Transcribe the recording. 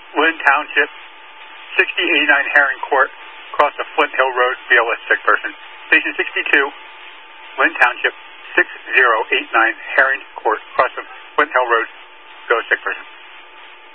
Lynn Township, 6089 Herring Court, across the Flint Hill Road, BLS sick person. Station 62, Lynn Township, 6089 Herring